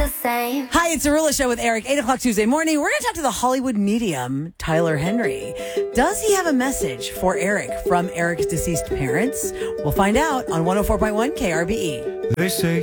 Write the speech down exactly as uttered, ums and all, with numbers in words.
the same. Hi, it's Arula Show with Eric. eight o'clock Tuesday morning. We're going to talk to the Hollywood medium, Tyler Henry. Does he have a message for Eric from Eric's deceased parents? We'll find out on one oh four point one K R B E. They say